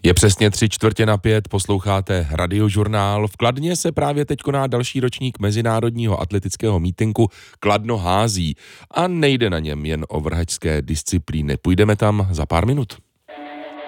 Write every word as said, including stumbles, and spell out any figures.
Je přesně tři čtvrtě na pět, posloucháte Radiožurnál. V Kladně se právě teď koná další ročník mezinárodního atletického mítinku Kladno hází a nejde na něm jen o vrhačské disciplíny. Půjdeme tam za pár minut.